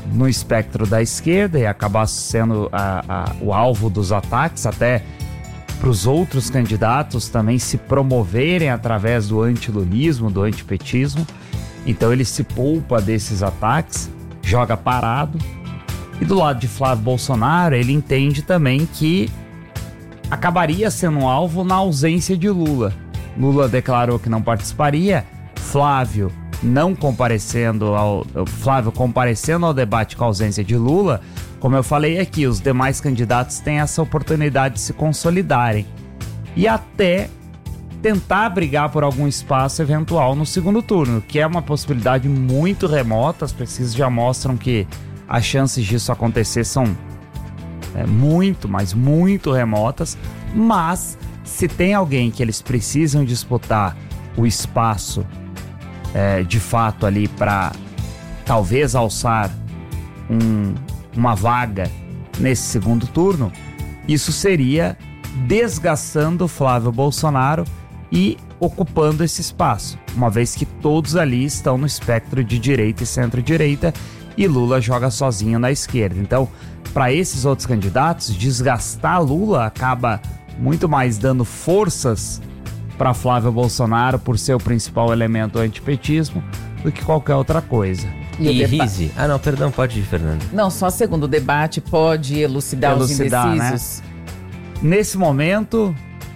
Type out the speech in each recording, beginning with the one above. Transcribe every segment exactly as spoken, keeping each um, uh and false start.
no espectro da esquerda e acabar sendo a, a, o alvo dos ataques, até para os outros candidatos também se promoverem através do antilulismo, do antipetismo. Então ele se poupa desses ataques, joga parado. E do lado de Flávio Bolsonaro, ele entende também que acabaria sendo um alvo na ausência de Lula. Lula declarou que não participaria, Flávio não comparecendo ao Flávio comparecendo ao debate com a ausência de Lula. Como eu falei aqui, os demais candidatos têm essa oportunidade de se consolidarem e até tentar brigar por algum espaço eventual no segundo turno, que é uma possibilidade muito remota. As pesquisas já mostram que as chances disso acontecer são é, muito, mas muito remotas. Mas se tem alguém que eles precisam disputar o espaço é, de fato ali para talvez alçar um, uma vaga nesse segundo turno, isso seria desgastando Flávio Bolsonaro e ocupando esse espaço, uma vez que todos ali estão no espectro de direita e centro-direita e Lula joga sozinho na esquerda. Então, para esses outros candidatos, desgastar Lula acaba muito mais dando forças para Flávio Bolsonaro por ser o principal elemento antipetismo do que qualquer outra coisa. E, e deba... Rizzi? Ah, não, perdão, pode ir, Fernando. Não, só segundo o debate pode elucidar, elucidar os indecisos. Né? Nesse momento,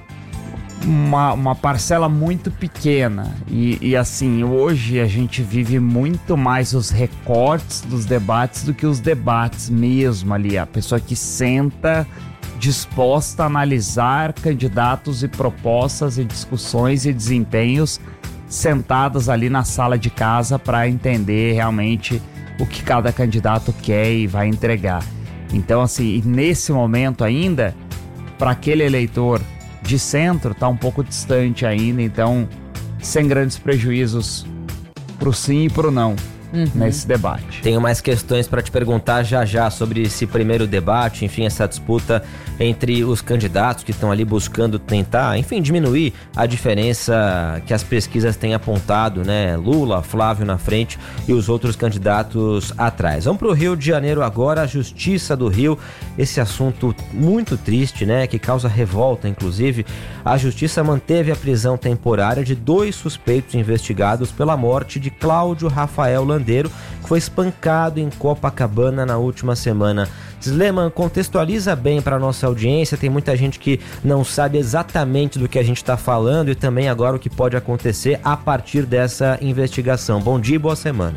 uma, uma parcela muito pequena. E, e assim, hoje a gente vive muito mais os recortes dos debates do que os debates mesmo ali. A pessoa que senta disposta a analisar candidatos e propostas e discussões e desempenhos sentadas ali na sala de casa para entender realmente o que cada candidato quer e vai entregar. Então, assim, nesse momento ainda, para aquele eleitor de centro, tá um pouco distante ainda, então, sem grandes prejuízos pro sim e pro não. Uhum. Nesse debate. Tenho mais questões para te perguntar já já sobre esse primeiro debate, enfim, essa disputa entre os candidatos que estão ali buscando tentar, enfim, diminuir a diferença que as pesquisas têm apontado, né? Lula, Flávio na frente e os outros candidatos atrás. Vamos para o Rio de Janeiro agora, a Justiça do Rio, esse assunto muito triste, né? Que causa revolta, inclusive. A Justiça manteve a prisão temporária de dois suspeitos investigados pela morte de Cláudio Rafael Landeiro, que foi espancado em Copacabana na última semana. Sleman, contextualiza bem para a nossa audiência, tem muita gente que não sabe exatamente do que a gente está falando e também agora o que pode acontecer a partir dessa investigação. Bom dia e boa semana.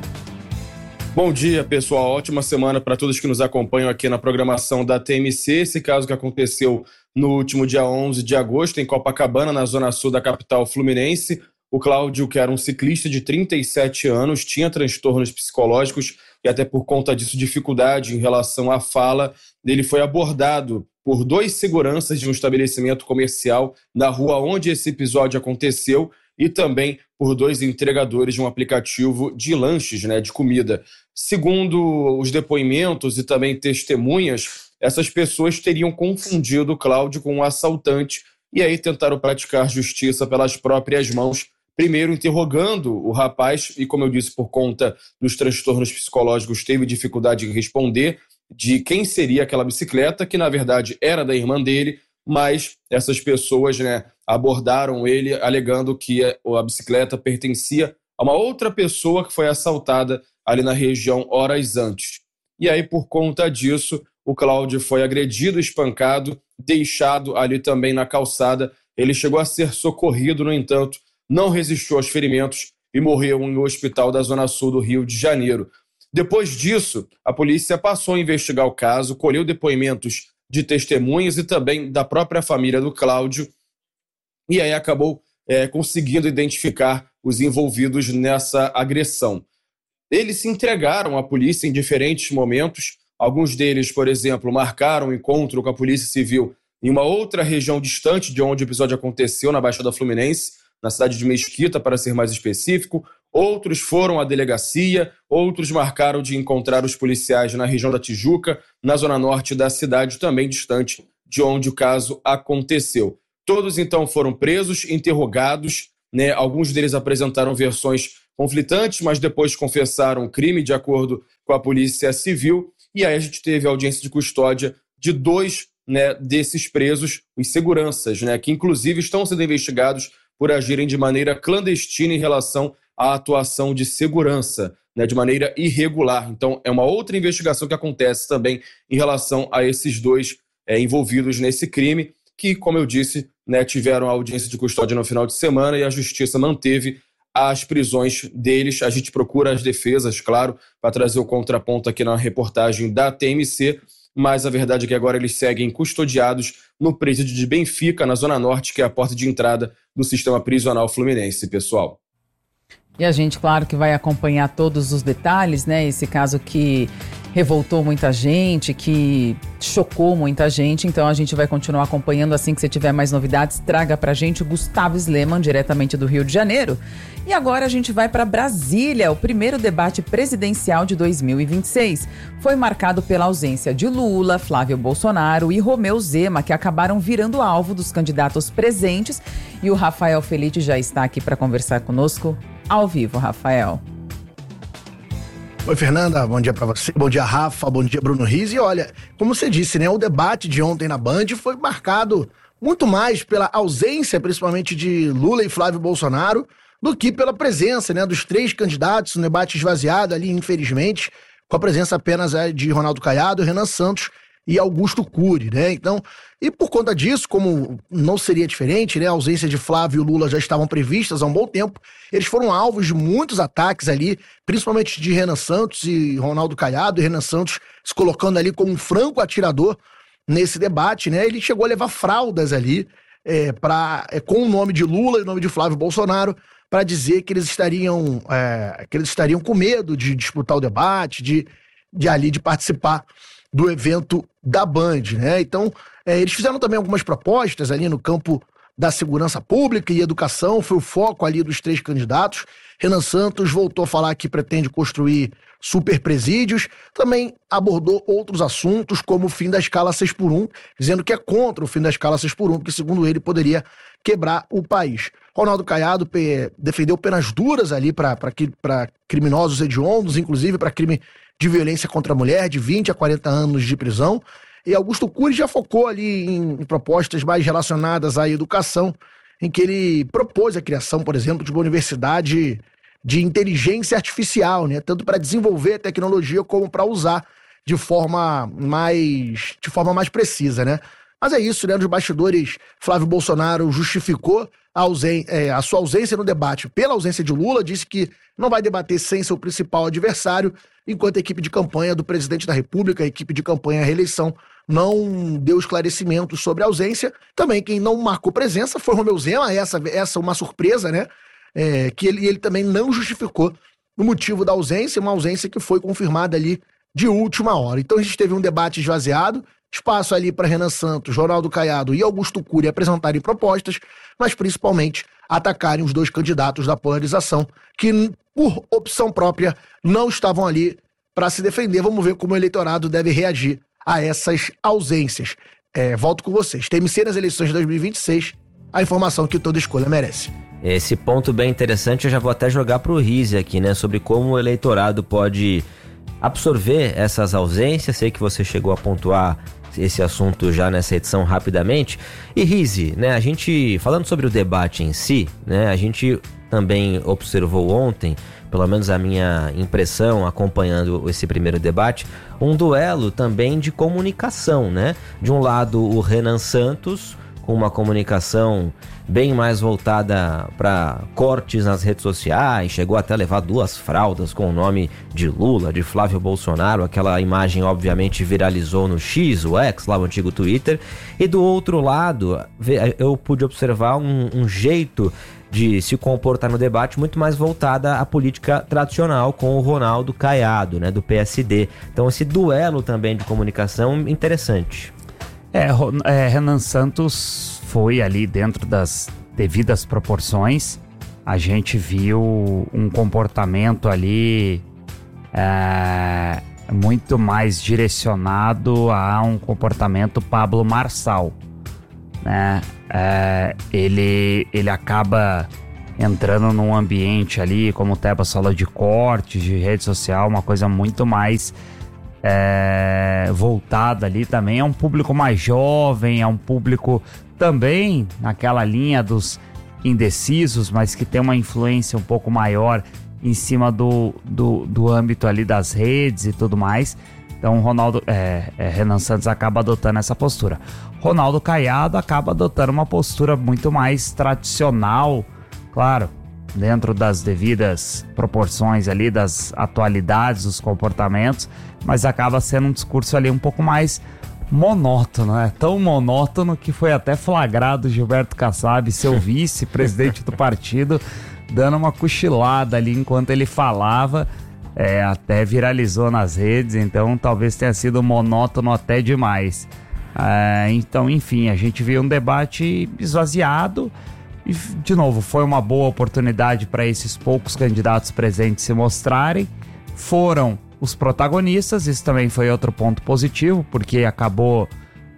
Bom dia, pessoal. Ótima semana para todos que nos acompanham aqui na programação da T M C. Esse caso que aconteceu no último dia onze de agosto em Copacabana, na zona sul da capital fluminense. O Cláudio, que era um ciclista de trinta e sete anos, tinha transtornos psicológicos e até por conta disso dificuldade em relação à fala. Ele foi abordado por dois seguranças de um estabelecimento comercial na rua onde esse episódio aconteceu e também por dois entregadores de um aplicativo de lanches, né, de comida. Segundo os depoimentos e também testemunhas, essas pessoas teriam confundido o Cláudio com um assaltante e aí tentaram praticar justiça pelas próprias mãos, primeiro interrogando o rapaz e, como eu disse, por conta dos transtornos psicológicos, teve dificuldade em responder de quem seria aquela bicicleta, que na verdade era da irmã dele, mas essas pessoas, né, abordaram ele alegando que a bicicleta pertencia a uma outra pessoa que foi assaltada ali na região horas antes. E aí, por conta disso, o Cláudio foi agredido, espancado, deixado ali também na calçada. Ele chegou a ser socorrido, no entanto, não resistiu aos ferimentos e morreu em um hospital da zona sul do Rio de Janeiro. Depois disso, a polícia passou a investigar o caso, colheu depoimentos de testemunhas e também da própria família do Cláudio, e aí acabou é, conseguindo identificar os envolvidos nessa agressão. Eles se entregaram à polícia em diferentes momentos. Alguns deles, por exemplo, marcaram um encontro com a Polícia Civil em uma outra região distante de onde o episódio aconteceu, na Baixada Fluminense, na cidade de Mesquita, para ser mais específico. Outros foram à delegacia, outros marcaram de encontrar os policiais na região da Tijuca, na zona norte da cidade, também distante de onde o caso aconteceu. Todos, então, foram presos, interrogados, né? Alguns deles apresentaram versões conflitantes, mas depois confessaram o crime de acordo com a Polícia Civil. E aí a gente teve a audiência de custódia de dois, né, desses presos, os seguranças, né, que inclusive estão sendo investigados por agirem de maneira clandestina em relação à atuação de segurança, né, de maneira irregular. Então é uma outra investigação que acontece também em relação a esses dois é, envolvidos nesse crime, que, como eu disse, né, tiveram a audiência de custódia no final de semana e a Justiça manteve as prisões deles. A gente procura as defesas, claro, para trazer o contraponto aqui na reportagem da T M C, mas a verdade é que agora eles seguem custodiados no presídio de Benfica, na Zona Norte, que é a porta de entrada do sistema prisional fluminense, pessoal. E a gente, claro, que vai acompanhar todos os detalhes, né? Esse caso que revoltou muita gente, que chocou muita gente. Então a gente vai continuar acompanhando. Assim que você tiver mais novidades, traga pra gente o Gustavo Sleman, diretamente do Rio de Janeiro. E agora a gente vai para Brasília. O primeiro debate presidencial de dois mil e vinte e seis foi marcado pela ausência de Lula, Flávio Bolsonaro e Romeu Zema, que acabaram virando alvo dos candidatos presentes. E o Rafael Felitti já está aqui para conversar conosco ao vivo. Rafael. Oi, Fernanda, bom dia pra você, bom dia, Rafa, bom dia, Bruno Riz. E olha, como você disse, né, o debate de ontem na Band foi marcado muito mais pela ausência, principalmente de Lula e Flávio Bolsonaro, do que pela presença, né, dos três candidatos, um debate esvaziado ali, infelizmente, com a presença apenas de Ronaldo Caiado, Renan Santos e Augusto Cury, né? Então, e por conta disso, como não seria diferente, né, a ausência de Flávio e Lula já estavam previstas há um bom tempo, eles foram alvos de muitos ataques ali, principalmente de Renan Santos e Ronaldo Caiado, e Renan Santos se colocando ali como um franco atirador nesse debate, né? Ele chegou a levar fraldas ali, é, pra, é, com o nome de Lula e o nome de Flávio Bolsonaro, para dizer que eles estariam, é, que eles estariam com medo de disputar o debate, de, de ali de participar do evento da Band, né? Então, é, eles fizeram também algumas propostas ali no campo da segurança pública e educação, foi o foco ali dos três candidatos. Renan Santos voltou a falar que pretende construir super presídios, também abordou outros assuntos, como o fim da escala seis por um, dizendo que é contra o fim da escala seis por um, porque, segundo ele, poderia quebrar o país. Ronaldo Caiado pe- defendeu penas duras ali para criminosos hediondos, inclusive para crime de violência contra a mulher, de vinte a quarenta anos de prisão. E Augusto Cury já focou ali em, em propostas mais relacionadas à educação, em que ele propôs a criação, por exemplo, de uma universidade de inteligência artificial, né? Tanto para desenvolver a tecnologia como para usar de forma mais, de forma mais precisa, né? Mas é isso, né? Nos bastidores, Flávio Bolsonaro justificou a, ausen- é, a sua ausência no debate pela ausência de Lula, disse que não vai debater sem seu principal adversário, enquanto a equipe de campanha do presidente da República, a equipe de campanha à reeleição, não deu esclarecimentos sobre a ausência. Também quem não marcou presença foi Romeu Zema, essa, essa uma surpresa, né? É, que ele, ele também não justificou o motivo da ausência, uma ausência que foi confirmada ali de última hora. Então a gente teve um debate esvaziado, espaço ali para Renan Santos, Ronaldo Caiado e Augusto Cury apresentarem propostas, mas principalmente atacarem os dois candidatos da polarização, que por opção própria não estavam ali para se defender. Vamos ver como o eleitorado deve reagir a essas ausências. É, volto com vocês. T M C nas eleições de dois mil e vinte e seis, a informação que toda escolha merece. Esse ponto bem interessante eu já vou até jogar pro Rize aqui, né? Sobre como o eleitorado pode absorver essas ausências. Sei que você chegou a pontuar esse assunto já nessa edição rapidamente. E Rize, né? A gente, falando sobre o debate em si, né? A gente também observou ontem, pelo menos a minha impressão acompanhando esse primeiro debate, um duelo também de comunicação, né? De um lado o Renan Santos, com uma comunicação bem mais voltada para cortes nas redes sociais, chegou até a levar duas fraldas com o nome de Lula, de Flávio Bolsonaro, aquela imagem obviamente viralizou no X, o X, lá o antigo Twitter, e do outro lado eu pude observar um, um jeito de se comportar no debate muito mais voltada à política tradicional, com o Ronaldo Caiado, né, do P S D. Então esse duelo também de comunicação interessante. É, é, Renan Santos foi ali dentro das devidas proporções. A gente viu um comportamento ali é, muito mais direcionado a um comportamento Pablo Marçal, né? É, ele, ele acaba entrando num ambiente ali, como o Tebas falou, de cortes, de rede social, uma coisa muito mais é, voltada ali também. É um público mais jovem, é um público também naquela linha dos indecisos, mas que tem uma influência um pouco maior em cima do, do, do âmbito ali das redes e tudo mais. Então o Ronaldo, é, é, Renan Santos acaba adotando essa postura. Ronaldo Caiado acaba adotando uma postura muito mais tradicional, claro, dentro das devidas proporções ali, das atualidades, dos comportamentos, mas acaba sendo um discurso ali um pouco mais monótono, né? Tão monótono que foi até flagrado Gilberto Kassab, seu vice-presidente do partido, dando uma cochilada ali enquanto ele falava, é, até viralizou nas redes, então talvez tenha sido monótono até demais. É, então, enfim, a gente viu um debate esvaziado e, de novo, foi uma boa oportunidade para esses poucos candidatos presentes se mostrarem. Foram os protagonistas, isso também foi outro ponto positivo, porque acabou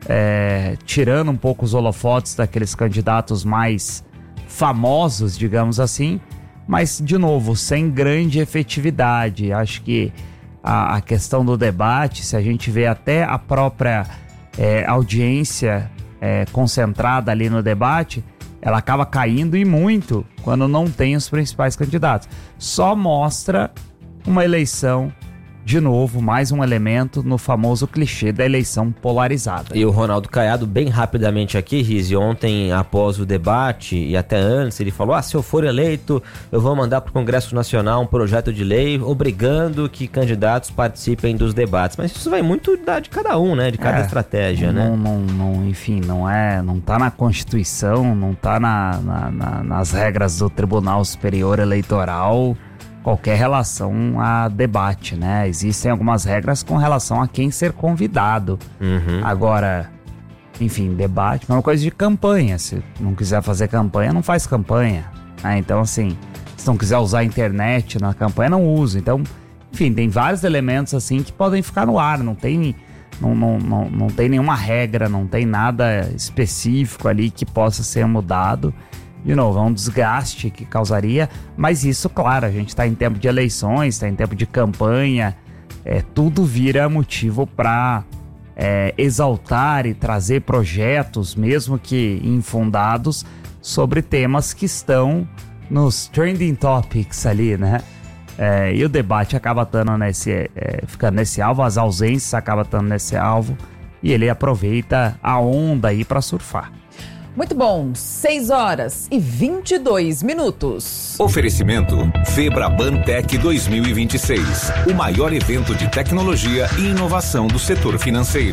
é, tirando um pouco os holofotes daqueles candidatos mais famosos, digamos assim, mas, de novo, sem grande efetividade. Acho que a, a questão do debate, se a gente vê até a própria é, audiência é, concentrada ali no debate, ela acaba caindo e muito quando não tem os principais candidatos. Só mostra uma eleição, de novo, mais um elemento no famoso clichê da eleição polarizada. E o Ronaldo Caiado, bem rapidamente aqui, Rizzi, ontem após o debate e até antes, ele falou, ah, se eu for eleito, eu vou mandar para o Congresso Nacional um projeto de lei obrigando que candidatos participem dos debates. Mas isso vai muito da, de cada um, né? De cada é, estratégia, não, né? Não, não, enfim, não é, não tá na Constituição, não tá na, na, na, nas regras do Tribunal Superior Eleitoral qualquer relação a debate, né? Existem algumas regras com relação a quem ser convidado. Uhum. Agora, enfim, debate é uma coisa de campanha. Se não quiser fazer campanha, não faz campanha, né? Então, assim, se não quiser usar a internet na campanha, não usa. Então, enfim, tem vários elementos assim que podem ficar no ar. Não tem, não, não, não, não tem nenhuma regra, não tem nada específico ali que possa ser mudado. De novo, é um desgaste que causaria, mas isso, claro, a gente está em tempo de eleições, está em tempo de campanha, é, tudo vira motivo para é, exaltar e trazer projetos, mesmo que infundados, sobre temas que estão nos trending topics ali, né? É, e o debate acaba estando nesse, é, ficando nesse alvo, as ausências acabam estando nesse alvo, e ele aproveita a onda aí para surfar. Muito bom, seis horas e vinte e dois minutos. Oferecimento Febraban Tech dois mil e vinte e seis, o maior evento de tecnologia e inovação do setor financeiro.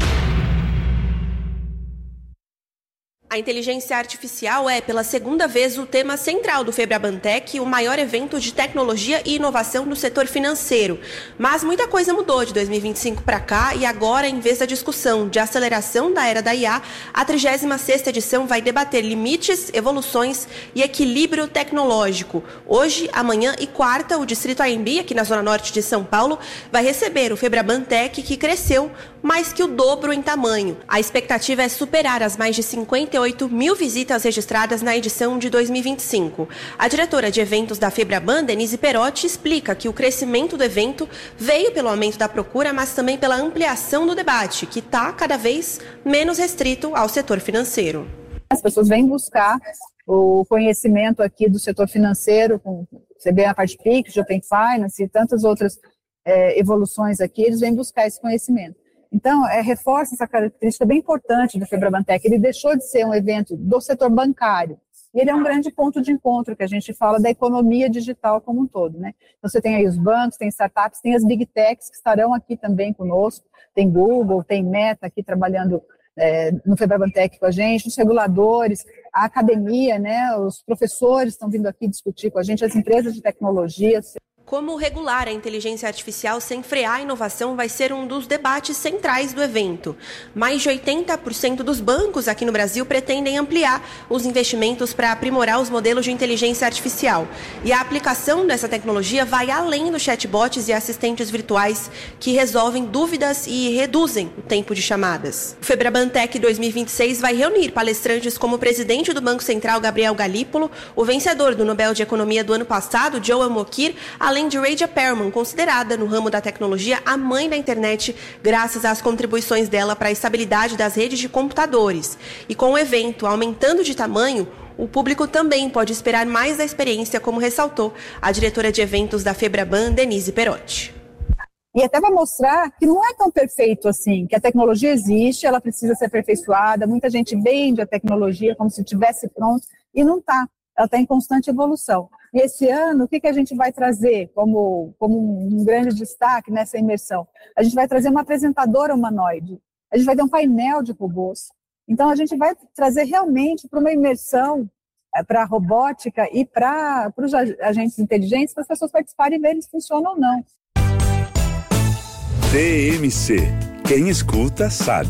A inteligência artificial é, pela segunda vez, o tema central do Febraban Tech, o maior evento de tecnologia e inovação do setor financeiro. Mas muita coisa mudou de dois mil e vinte e cinco para cá e agora, em vez da discussão de aceleração da era da I A, a trigésima sexta edição vai debater limites, evoluções e equilíbrio tecnológico. Hoje, amanhã e quarta, o Distrito A M B, aqui na Zona Norte de São Paulo, vai receber o Febraban Tech, que cresceu mais que o dobro em tamanho. A expectativa é superar as mais de cinquenta e oito mil visitas registradas na edição de dois mil e vinte e cinco. A diretora de eventos da Febraban, Denise Perotti, explica que o crescimento do evento veio pelo aumento da procura, mas também pela ampliação do debate, que está cada vez menos restrito ao setor financeiro. As pessoas vêm buscar o conhecimento aqui do setor financeiro, com, você vê a parte Pix, Open Finance e tantas outras é, evoluções aqui, eles vêm buscar esse conhecimento. Então, é, reforça essa característica bem importante do Febraban Tech. Ele deixou de ser um evento do setor bancário. E ele é um grande ponto de encontro, que a gente fala da economia digital como um todo, né? Então, você tem aí os bancos, tem startups, tem as big techs que estarão aqui também conosco. Tem Google, tem Meta aqui trabalhando é, no Febraban Tech com a gente, os reguladores, a academia, né? Os professores estão vindo aqui discutir com a gente, as empresas de tecnologia. Como regular a inteligência artificial sem frear a inovação vai ser um dos debates centrais do evento. Mais de oitenta por cento dos bancos aqui no Brasil pretendem ampliar os investimentos para aprimorar os modelos de inteligência artificial. E a aplicação dessa tecnologia vai além dos chatbots e assistentes virtuais que resolvem dúvidas e reduzem o tempo de chamadas. O Febraban Tech dois mil e vinte e seis vai reunir palestrantes como o presidente do Banco Central, Gabriel Galípolo, o vencedor do Nobel de Economia do ano passado, Joel Mokyr, além além de Radia Perlman, considerada no ramo da tecnologia a mãe da internet, graças às contribuições dela para a estabilidade das redes de computadores. E com o evento aumentando de tamanho, o público também pode esperar mais da experiência, como ressaltou a diretora de eventos da Febraban, Denise Perotti. E até vai mostrar que não é tão perfeito assim, que a tecnologia existe, ela precisa ser aperfeiçoada, muita gente vende a tecnologia como se estivesse pronto, e não está, ela está em constante evolução. E esse ano, o que, que a gente vai trazer como, como um grande destaque nessa imersão? A gente vai trazer uma apresentadora humanoide, a gente vai ter um painel de robôs. Então, a gente vai trazer realmente para uma imersão, para a robótica e para os agentes inteligentes, para as pessoas participarem e verem se funciona ou não. T M C. Quem escuta, sabe.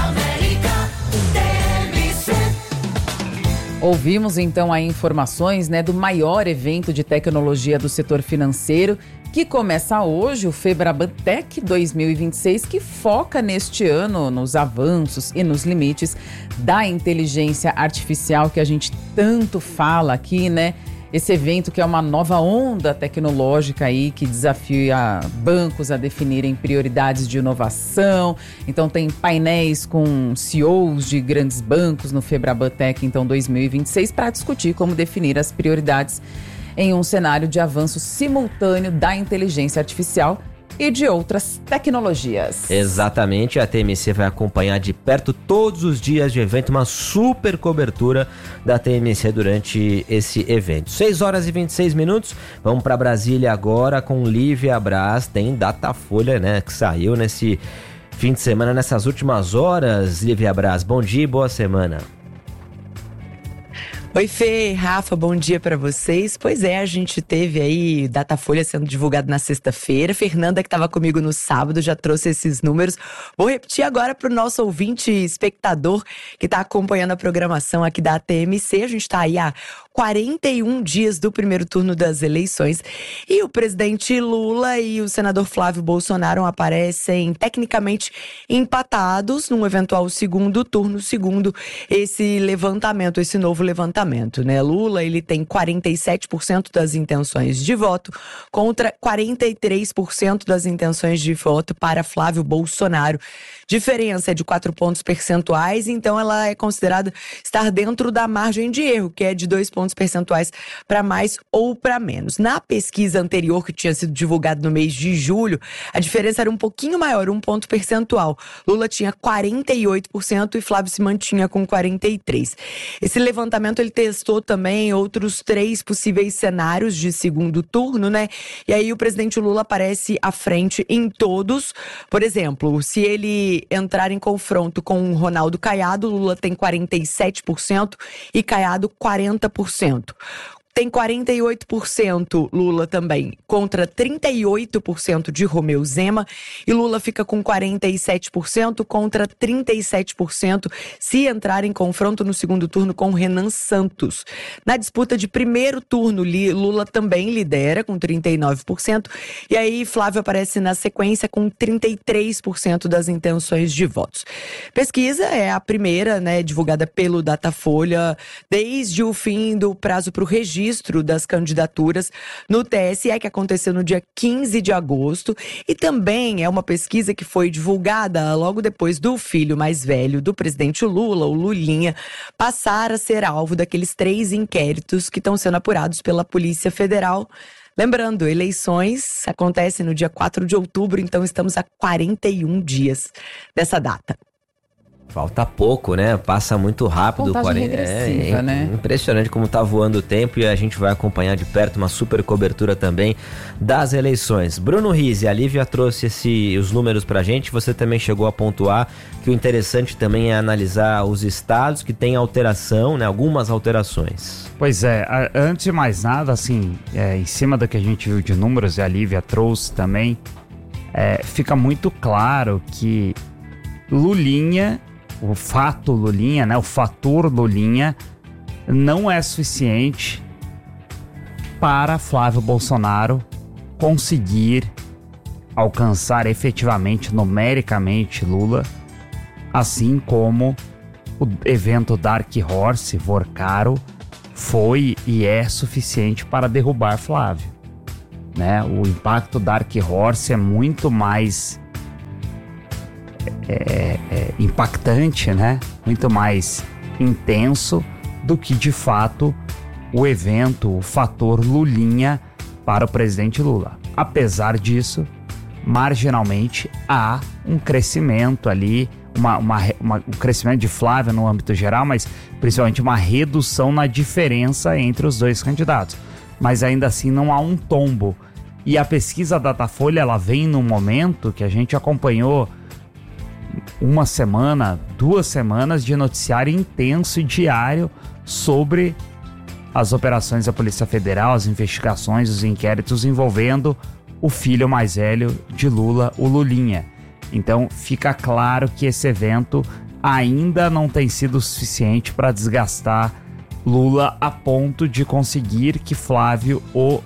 Ouvimos então aí informações, né, do maior evento de tecnologia do setor financeiro, que começa hoje, o Febraban Tech dois mil e vinte e seis, que foca neste ano nos avanços e nos limites da inteligência artificial que a gente tanto fala aqui, né? Esse evento que é uma nova onda tecnológica aí que desafia bancos a definirem prioridades de inovação. Então tem painéis com C E Os de grandes bancos no Febraban Tech então dois mil e vinte e seis para discutir como definir as prioridades em um cenário de avanço simultâneo da inteligência artificial e de outras tecnologias. Exatamente, a T M C vai acompanhar de perto todos os dias de evento, uma super cobertura da T M C durante esse evento. seis horas e vinte e seis minutos, vamos para Brasília agora com Lívia Braz. Tem Datafolha, né, que saiu nesse fim de semana, nessas últimas horas. Lívia Braz, bom dia e boa semana. Oi, Fê, Rafa, bom dia para vocês. Pois é, a gente teve aí Datafolha sendo divulgado na sexta-feira. Fernanda, que estava comigo no sábado, já trouxe esses números. Vou repetir agora para o nosso ouvinte espectador que está acompanhando a programação aqui da T M C. A gente está aí há quarenta e um dias do primeiro turno das eleições e o presidente Lula e o senador Flávio Bolsonaro aparecem tecnicamente empatados num eventual segundo turno, segundo esse levantamento, esse novo levantamento, né? Lula, ele tem quarenta e sete por cento das intenções de voto contra quarenta e três por cento das intenções de voto para Flávio Bolsonaro. Diferença é de quatro pontos percentuais, então ela é considerada estar dentro da margem de erro, que é de dois pontos percentuais para mais ou para menos. Na pesquisa anterior, que tinha sido divulgada no mês de julho, a diferença era um pouquinho maior, um ponto percentual. Lula tinha quarenta e oito por cento e Flávio se mantinha com quarenta e três por cento. Esse levantamento ele testou também outros três possíveis cenários de segundo turno, né? E aí o presidente Lula aparece à frente em todos. Por exemplo, se ele entrar em confronto com o Ronaldo Caiado, Lula tem quarenta e sete por cento e Caiado quarenta por cento. Tem quarenta e oito por cento Lula também, contra trinta e oito por cento de Romeu Zema. E Lula fica com quarenta e sete por cento contra trinta e sete por cento se entrar em confronto no segundo turno com Renan Santos. Na disputa de primeiro turno, Lula também lidera com trinta e nove por cento. E aí Flávio aparece na sequência com trinta e três por cento das intenções de votos. Pesquisa é a primeira, né, divulgada pelo Datafolha desde o fim do prazo para o registro das candidaturas no T S E, que aconteceu no dia quinze de agosto, e também é uma pesquisa que foi divulgada logo depois do filho mais velho do presidente Lula, o Lulinha, passar a ser alvo daqueles três inquéritos que estão sendo apurados pela Polícia Federal. Lembrando, eleições acontecem no dia quatro de outubro, então estamos a quarenta e um dias dessa data. Falta pouco, né? Passa muito rápido. Contagem regressiva, é, né? Impressionante como tá voando o tempo, e a gente vai acompanhar de perto uma super cobertura também das eleições. Bruno Rizzi, a Lívia trouxe esse, os números pra gente, você também chegou a pontuar que o interessante também é analisar os estados que têm alteração, né? Algumas alterações. Pois é, a, antes de mais nada, assim, é, em cima do que a gente viu de números, e a Lívia trouxe também, é, fica muito claro que Lulinha, o fato Lulinha, né, o fator Lulinha, não é suficiente para Flávio Bolsonaro conseguir alcançar efetivamente, numericamente, Lula, assim como o evento Dark Horse, Vorcaro, foi e é suficiente para derrubar Flávio, né? O impacto Dark Horse é muito mais É, é, impactante, né? Muito mais intenso do que de fato o evento, o fator Lulinha para o presidente Lula. Apesar disso, marginalmente há um crescimento ali, uma, uma, uma, um crescimento de Flávio no âmbito geral, mas principalmente uma redução na diferença entre os dois candidatos. Mas ainda assim não há um tombo. E a pesquisa Datafolha, ela vem num momento que a gente acompanhou uma semana, duas semanas de noticiário intenso e diário sobre as operações da Polícia Federal, as investigações, os inquéritos envolvendo o filho mais velho de Lula, o Lulinha. Então fica claro que esse evento ainda não tem sido suficiente para desgastar Lula a ponto de conseguir que Flávio o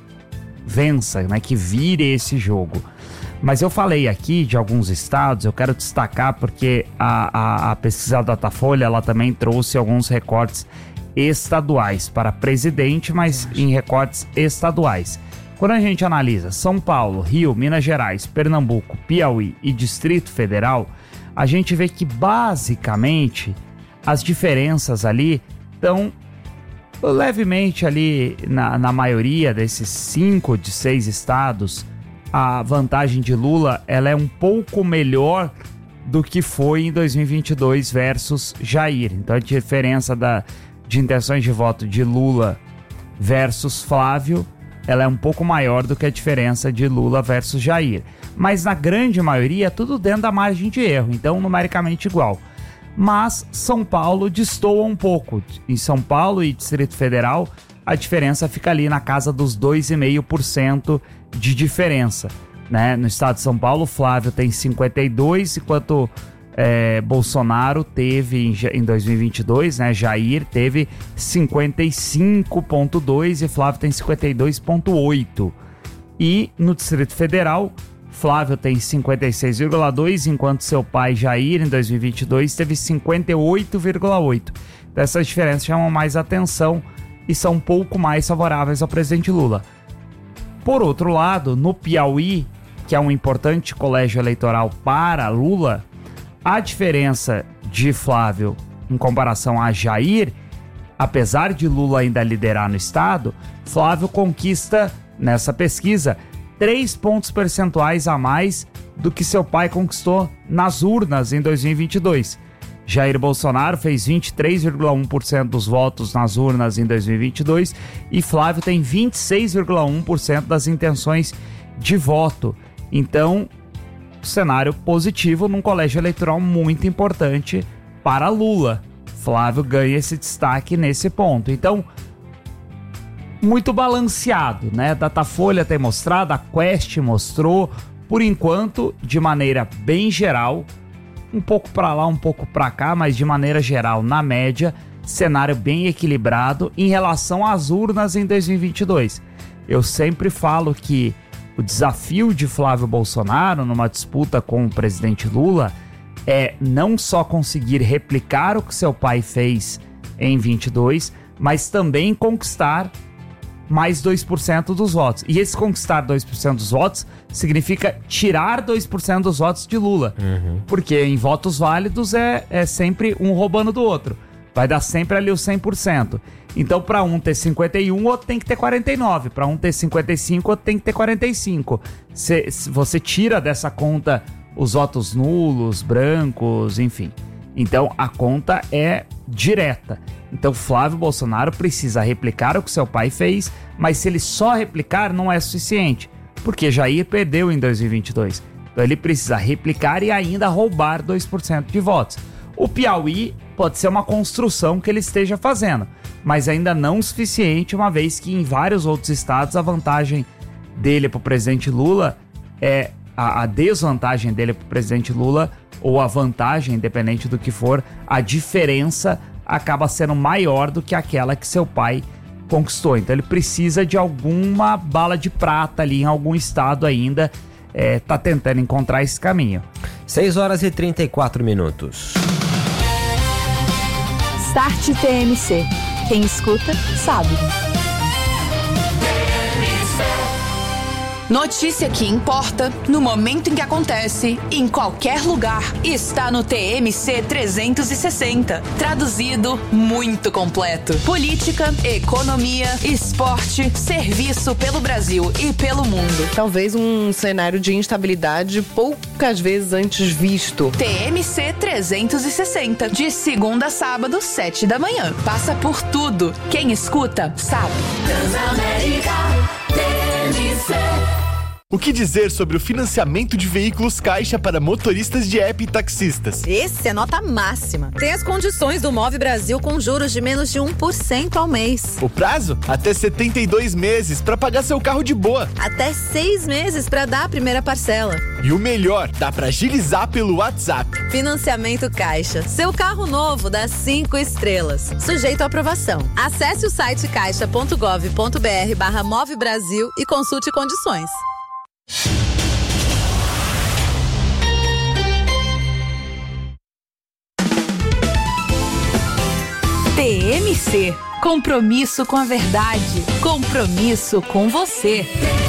vença, né, que vire esse jogo. Mas eu falei aqui de alguns estados, eu quero destacar porque a, a, a pesquisa Datafolha, ela também trouxe alguns recortes estaduais para presidente, mas em recortes estaduais. Quando a gente analisa São Paulo, Rio, Minas Gerais, Pernambuco, Piauí e Distrito Federal, a gente vê que basicamente as diferenças ali estão levemente ali na, na maioria desses cinco de seis estados. A vantagem de Lula, ela é um pouco melhor do que foi em dois mil e vinte e dois versus Jair. Então a diferença da, de intenções de voto de Lula versus Flávio, ela é um pouco maior do que a diferença de Lula versus Jair. Mas na grande maioria, tudo dentro da margem de erro, então numericamente igual. Mas São Paulo destoa um pouco. Em São Paulo e Distrito Federal, a diferença fica ali na casa dos dois vírgula cinco por cento de diferença, né? No estado de São Paulo, Flávio tem cinquenta e dois, enquanto é, Bolsonaro teve em, em dois mil e vinte e dois, né? Jair teve cinquenta e cinco vírgula dois e Flávio tem cinquenta e dois vírgula oito. E no Distrito Federal, Flávio tem cinquenta e seis vírgula dois, enquanto seu pai Jair em dois mil e vinte e dois teve cinquenta e oito vírgula oito. Então, essas diferenças chamam mais atenção e são um pouco mais favoráveis ao presidente Lula. Por outro lado, no Piauí, que é um importante colégio eleitoral para Lula, a diferença de Flávio em comparação a Jair, apesar de Lula ainda liderar no estado, Flávio conquista, nessa pesquisa, três pontos percentuais a mais do que seu pai conquistou nas urnas em dois mil e vinte e dois. Jair Bolsonaro fez vinte e três vírgula um por cento dos votos nas urnas em dois mil e vinte e dois e Flávio tem vinte e seis vírgula um por cento das intenções de voto. Então, cenário positivo num colégio eleitoral muito importante para Lula. Flávio ganha esse destaque nesse ponto. Então, muito balanceado, né? Datafolha tem mostrado, a Quest mostrou, por enquanto, de maneira bem geral, um pouco para lá, um pouco para cá, mas de maneira geral, na média, cenário bem equilibrado em relação às urnas em dois mil e vinte e dois. Eu sempre falo que o desafio de Flávio Bolsonaro numa disputa com o presidente Lula é não só conseguir replicar o que seu pai fez em vinte e dois, mas também conquistar mais dois por cento dos votos. E esse conquistar dois por cento dos votos significa tirar dois por cento dos votos de Lula. Uhum. Porque em votos válidos é, é sempre um roubando do outro. Vai dar sempre ali o cem por cento. Então, para um ter cinquenta e um, outro tem que ter quarenta e nove. Para um ter cinquenta e cinco, outro tem que ter quarenta e cinco. Se, se você tira dessa conta os votos nulos, brancos, enfim. Então a conta é direta. Então Flávio Bolsonaro precisa replicar o que seu pai fez, mas se ele só replicar não é suficiente, porque Jair perdeu em dois mil e vinte e dois. Então ele precisa replicar e ainda roubar dois por cento de votos. O Piauí pode ser uma construção que ele esteja fazendo, mas ainda não o suficiente, uma vez que em vários outros estados a vantagem dele para o presidente Lula é a, a desvantagem dele para o presidente Lula, ou a vantagem, independente do que for, a diferença acaba sendo maior do que aquela que seu pai conquistou. Então ele precisa de alguma bala de prata ali em algum estado ainda, é, tá tentando encontrar esse caminho. seis horas e trinta e quatro minutos. Start T M C. Quem escuta, sabe. Notícia que importa, no momento em que acontece, em qualquer lugar, está no T M C trezentos e sessenta. Traduzido, muito completo. Política, economia, esporte, serviço pelo Brasil e pelo mundo. Talvez um cenário de instabilidade poucas vezes antes visto. T M C trezentos e sessenta, de segunda a sábado, sete da manhã. Passa por tudo. Quem escuta, sabe. Transamérica, T M C. O que dizer sobre o financiamento de veículos Caixa para motoristas de app e taxistas? Esse é nota máxima. Tem as condições do Move Brasil com juros de menos de um por cento ao mês. O prazo? Até setenta e dois meses para pagar seu carro de boa. Até seis meses para dar a primeira parcela. E o melhor, dá para agilizar pelo WhatsApp. Financiamento Caixa. Seu carro novo dá cinco estrelas. Sujeito à aprovação. Acesse o site caixa ponto gov ponto br barra Move Brasil e consulte condições. T M C. Compromisso com a verdade. Compromisso com você.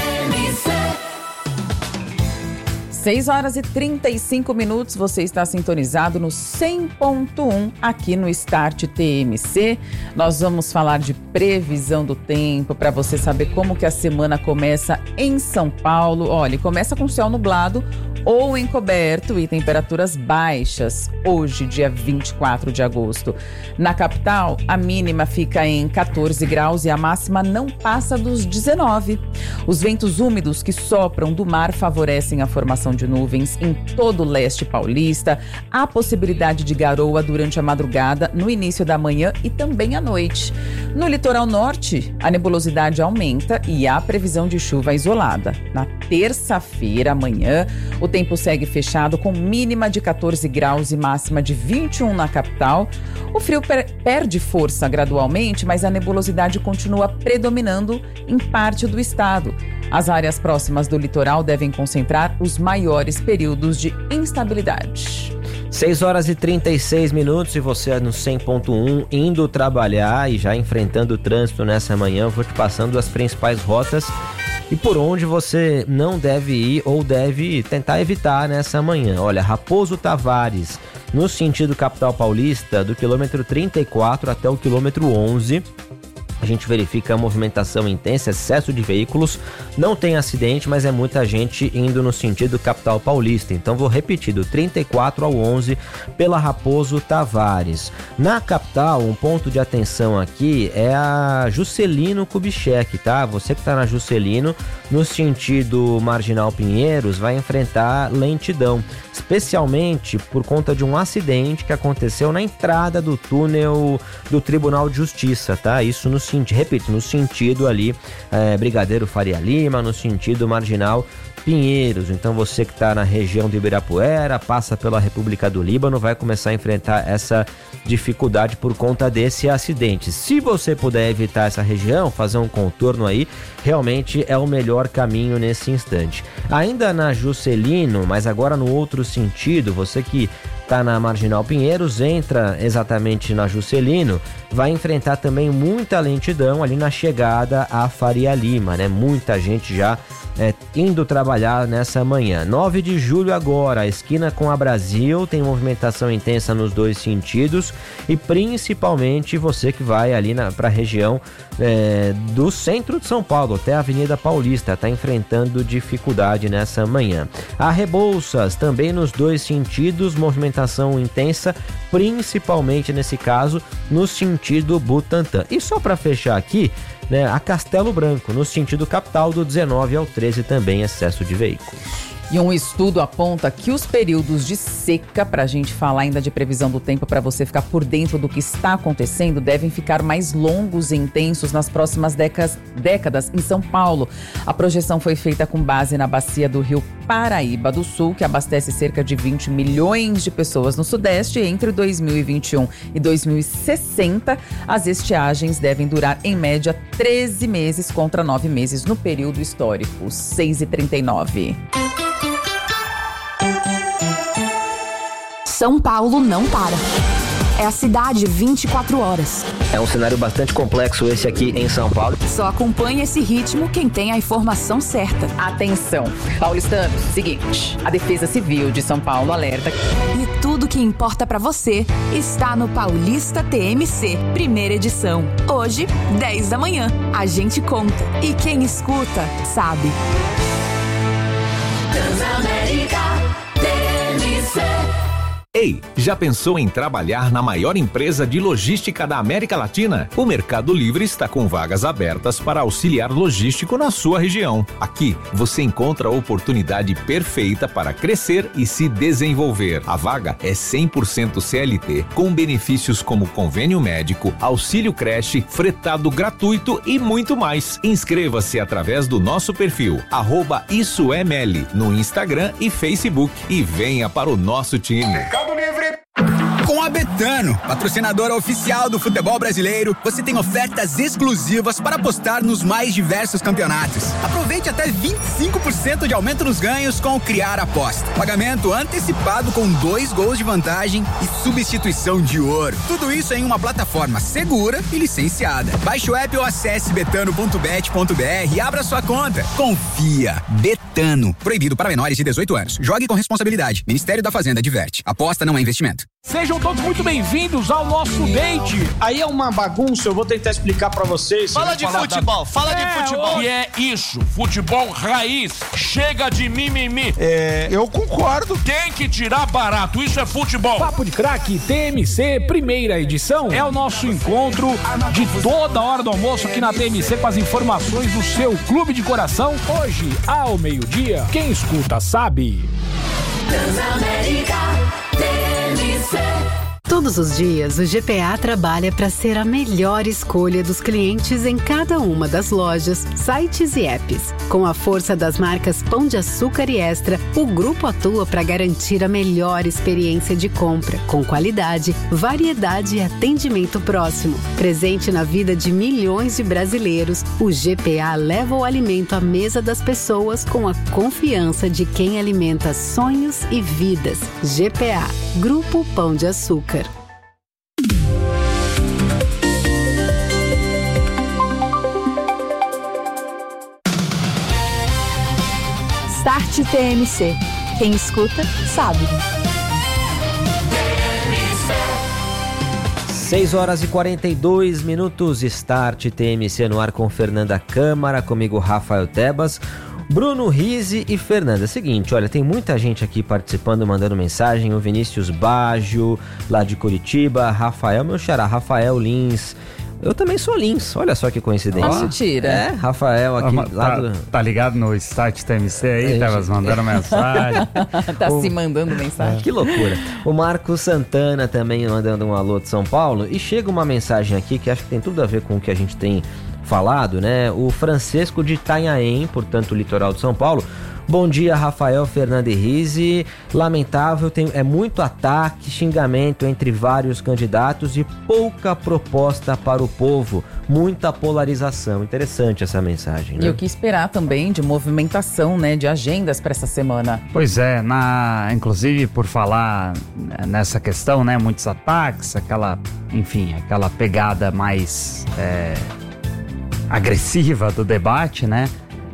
seis horas e trinta e cinco minutos, você está sintonizado no cem ponto um aqui no Start T M C. Nós vamos falar de previsão do tempo para você saber como que a semana começa em São Paulo. Olha, começa com céu nublado ou encoberto e temperaturas baixas. Hoje, dia vinte e quatro de agosto. Na capital, a mínima fica em catorze graus e a máxima não passa dos dezenove. Os ventos úmidos que sopram do mar favorecem a formação de nuvens em todo o leste paulista. Há possibilidade de garoa durante a madrugada, no início da manhã e também à noite. No litoral norte, a nebulosidade aumenta e há previsão de chuva isolada. Na terça-feira, amanhã, o tempo segue fechado com mínima de catorze graus e máxima de vinte e um na capital. O frio per- perde força gradualmente, mas a nebulosidade continua predominando em parte do estado. As áreas próximas do litoral devem concentrar os maiores períodos de instabilidade. seis horas e trinta e seis minutos e você no cem ponto um indo trabalhar e já enfrentando o trânsito nessa manhã. Eu vou te passando as principais rotas e por onde você não deve ir ou deve tentar evitar nessa manhã. Olha, Raposo Tavares, no sentido capital paulista, do quilômetro trinta e quatro até o quilômetro onze. A gente verifica a movimentação intensa, excesso de veículos, não tem acidente, mas é muita gente indo no sentido capital paulista. Então vou repetir, do trinta e quatro ao onze pela Raposo Tavares. Na capital, um ponto de atenção aqui é a Juscelino Kubitschek, tá? Você que está na Juscelino, no sentido Marginal Pinheiros, vai enfrentar lentidão, especialmente por conta de um acidente que aconteceu na entrada do túnel do Tribunal de Justiça, tá? Isso no sentido, repito, no sentido ali, é, Brigadeiro Faria Lima, no sentido Marginal Pinheiros. Então você que está na região do Ibirapuera, passa pela República do Líbano, vai começar a enfrentar essa dificuldade por conta desse acidente. Se você puder evitar essa região, fazer um contorno aí, realmente é o melhor caminho nesse instante. Ainda na Juscelino, mas agora no outro sentido, você que está na Marginal Pinheiros, entra exatamente na Juscelino, vai enfrentar também muita lentidão ali na chegada à Faria Lima, né? Muita gente já é, indo trabalhar nessa manhã. nove de julho agora, a esquina com a Brasil, tem movimentação intensa nos dois sentidos e principalmente você que vai ali para a região é, do centro de São Paulo, até a Avenida Paulista, está enfrentando dificuldade nessa manhã. A Rebouças, também nos dois sentidos, movimentação intensa, principalmente nesse caso, no sentido Butantã. E só para fechar aqui, né, a Castelo Branco, no sentido capital, do dezenove ao treze, também excesso de veículos. E um estudo aponta que os períodos de seca, para a gente falar ainda de previsão do tempo, para você ficar por dentro do que está acontecendo, devem ficar mais longos e intensos nas próximas décadas, décadas em São Paulo. A projeção foi feita com base na bacia do Rio Paraíba do Sul, que abastece cerca de vinte milhões de pessoas no Sudeste. Entre dois mil e vinte e um e dois mil e sessenta, as estiagens devem durar, em média, treze meses contra nove meses no período histórico. seis e trinta e nove. São Paulo não para. É a cidade vinte e quatro horas. É um cenário bastante complexo esse aqui em São Paulo. Só acompanha esse ritmo quem tem a informação certa. Atenção, paulistanos, seguinte, a Defesa Civil de São Paulo alerta. E tudo que importa pra você está no Paulista T M C, primeira edição. Hoje, dez da manhã. A gente conta. E quem escuta, sabe. Transamérica T M C. Ei, já pensou em trabalhar na maior empresa de logística da América Latina? O Mercado Livre está com vagas abertas para auxiliar logístico na sua região. Aqui, você encontra a oportunidade perfeita para crescer e se desenvolver. A vaga é cem por cento C L T, com benefícios como convênio médico, auxílio creche, fretado gratuito e muito mais. Inscreva-se através do nosso perfil, arroba Isso é Meli, no Instagram e Facebook, e venha para o nosso time. Livre. Com a Betano, patrocinadora oficial do futebol brasileiro, você tem ofertas exclusivas para apostar nos mais diversos campeonatos. Aproveite até vinte e cinco por cento de aumento nos ganhos com o Criar Aposta. Pagamento antecipado com dois gols de vantagem e substituição de ouro. Tudo isso em uma plataforma segura e licenciada. Baixe o app ou acesse betano ponto bet ponto br e abra sua conta. Confia. Betano. Proibido para menores de dezoito anos. Jogue com responsabilidade. Ministério da Fazenda adverte. Aposta não é investimento. Sejam todos muito bem-vindos ao nosso date. Aí é uma bagunça, eu vou tentar explicar pra vocês. Fala de futebol, da... fala é, de futebol. E é isso, futebol raiz, chega de mimimi. É, eu concordo. Tem que tirar barato, isso é futebol. Papo de Craque T M C, primeira edição, é o nosso encontro de toda hora do almoço aqui na T M C com as informações do seu clube de coração. Hoje, ao meio-dia, quem escuta sabe. Transamérica T M C. Todos os dias, o G P A trabalha para ser a melhor escolha dos clientes em cada uma das lojas, sites e apps. Com a força das marcas Pão de Açúcar e Extra, o grupo atua para garantir a melhor experiência de compra, com qualidade, variedade e atendimento próximo. Presente na vida de milhões de brasileiros, o G P A leva o alimento à mesa das pessoas com a confiança de quem alimenta sonhos e vidas. G P A, Grupo Pão de Açúcar. Start T M C. Quem escuta, sabe. seis horas e quarenta e dois minutos, Start T M C no ar com Fernanda Câmara, comigo Rafael Tebas, Bruno Rizzi e Fernanda. Seguinte, olha, tem muita gente aqui participando, mandando mensagem, o Vinícius Baggio, lá de Curitiba, Rafael, meu xará, Rafael Lins. Eu também sou Lins, olha só que coincidência. Nossa, tira. É, Rafael aqui ah, lá tá, do... tá ligado no Start T M C aí? Tava mandando mensagem. Tá o... se mandando mensagem. Que loucura. O Marco Santana também mandando um alô de São Paulo. E chega uma mensagem aqui que acho que tem tudo a ver com o que a gente tem falado, né? O Francisco de Itanhaém, portanto, litoral de São Paulo. Bom dia, Rafael, Fernanda e Rizzi. Lamentável, tem, é muito ataque, xingamento entre vários candidatos e pouca proposta para o povo. Muita polarização. Interessante essa mensagem, né? E o que esperar também de movimentação, né, de agendas para essa semana. Pois é, na, inclusive por falar nessa questão, né, muitos ataques, aquela, enfim, aquela pegada mais é, agressiva do debate, né?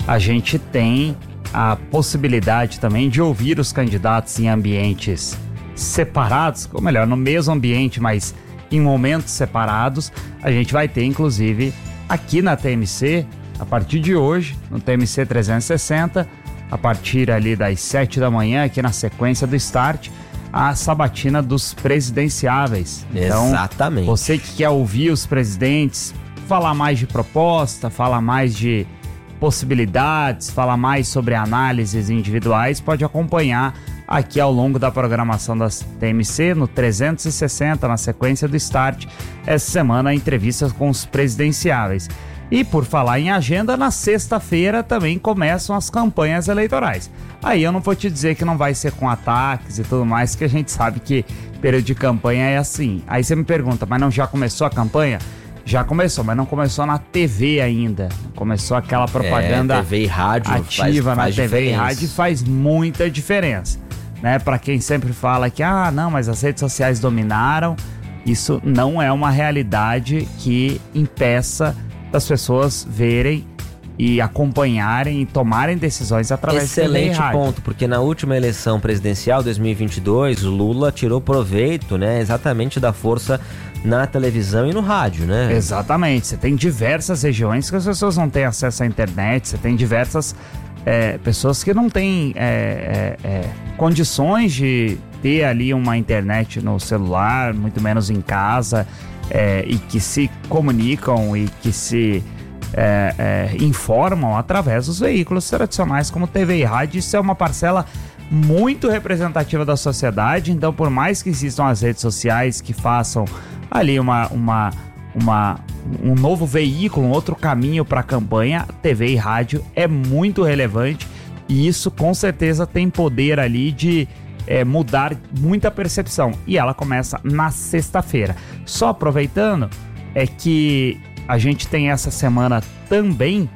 a gente tem a possibilidade também de ouvir os candidatos em ambientes separados, ou melhor, no mesmo ambiente, mas em momentos separados. A gente vai ter, inclusive, aqui na T M C, a partir de hoje, no T M C trezentos e sessenta, a partir ali das sete da manhã, aqui na sequência do Start, a sabatina dos presidenciáveis. Então, exatamente. Você que quer ouvir os presidentes, falar mais de proposta, falar mais de possibilidades, falar mais sobre análises individuais, pode acompanhar aqui ao longo da programação das T M C, no trezentos e sessenta, na sequência do Start, essa semana, entrevistas com os presidenciáveis. E por falar em agenda, na sexta-feira também começam as campanhas eleitorais. Aí eu não vou te dizer que não vai ser com ataques e tudo mais, que a gente sabe que período de campanha é assim. Aí você me pergunta, mas não já começou a campanha? Já começou, mas não começou na T V ainda. Começou aquela propaganda é, T V e rádio ativa faz, faz na T V diferença. e rádio, faz muita diferença. Né? Para quem sempre fala que, ah, não, mas as redes sociais dominaram, isso não é uma realidade que impeça das pessoas verem e acompanharem e tomarem decisões através de T V e Excelente rádio. ponto, porque na última eleição presidencial, dois mil e vinte e dois, o Lula tirou proveito, né, exatamente da força na televisão e no rádio, né? Exatamente, você tem diversas regiões que as pessoas não têm acesso à internet, você tem diversas é, pessoas que não têm é, é, é, condições de ter ali uma internet no celular, muito menos em casa, é, e que se comunicam e que se é, é, informam através dos veículos tradicionais como T V e rádio. Isso é uma parcela muito representativa da sociedade. Então, por mais que existam as redes sociais que façam ali uma, uma, uma, um novo veículo, um outro caminho para a campanha, T V e rádio é muito relevante, e isso com certeza tem poder ali de é, mudar muita percepção, e ela começa na sexta-feira. Só aproveitando, é que a gente tem essa semana também